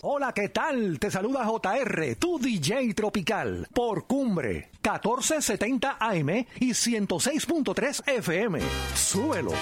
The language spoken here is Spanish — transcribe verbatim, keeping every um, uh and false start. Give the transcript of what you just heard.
Hola, ¿qué tal? Te saluda J R, tu D J tropical, por Cumbre, catorce setenta A M y ciento seis punto tres F M. Súbelo.